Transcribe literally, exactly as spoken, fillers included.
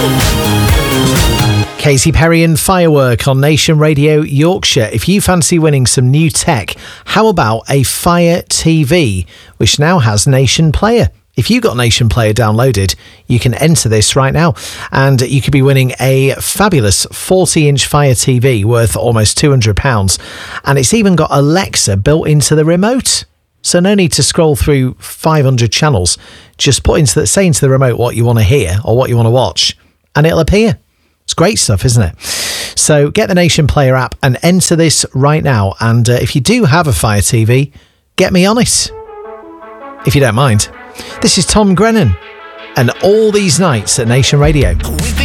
Katy Perry and Firework on Nation Radio Yorkshire. If you fancy winning some new tech, how about a Fire T V, which now has Nation Player? If you got Nation Player downloaded, you can enter this right now and you could be winning a fabulous forty inch Fire T V worth almost two hundred pounds. And it's even got Alexa built into the remote. So no need to scroll through five hundred channels. Just put into the, say into the remote what you want to hear or what you want to watch and it'll appear. It's great stuff, isn't it? So get the Nation Player app and enter this right now. And uh, if you do have a Fire T V, get me on it, if you don't mind. This is Tom Grennan and All These Nights at Nation Radio.